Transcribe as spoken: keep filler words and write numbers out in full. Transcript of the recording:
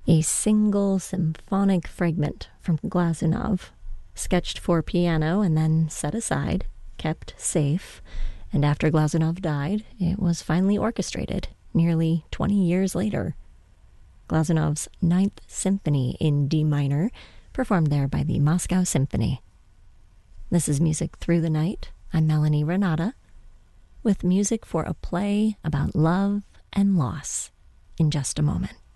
a single symphonic fragment from Glazunov, sketched for piano and then set aside, kept safe, and after Glazunov died, it was finally orchestrated nearly twenty years later. Glazunov's Ninth Symphony in D minor, performed there by the Moscow Symphony. This is Music Through the Night. I'm Melanie Renata, with music for a play about love and loss in just a moment.